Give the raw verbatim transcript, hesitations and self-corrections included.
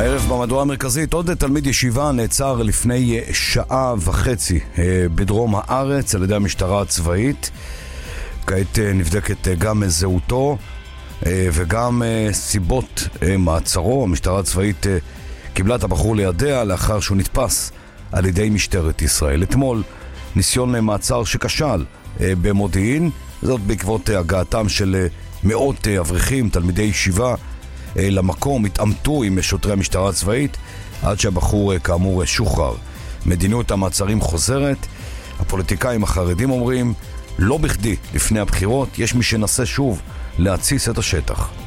הערב במהדורה המרכזית עוד תלמיד ישיבה נעצר לפני שעה וחצי בדרום הארץ על ידי המשטרה הצבאית. כעת נבדקת גם זהותו וגם סיבות מעצרו. המשטרה הצבאית קיבלה את הבחור לידיה לאחר שהוא נתפס על ידי משטרת ישראל. אתמול ניסיון מעצר שכשל במודיעין, זאת בעקבות הגעתם של מאות אברכים, תלמידי ישיבה למקום, התעמתו עם שוטרי המשטרה הצבאית עד שהבחור כאמור שוחרר. מדיניות המעצרים חוזרת. הפוליטיקאים החרדים אומרים לא בכדי לפני הבחירות יש מי שנסה שוב להציס את השטח.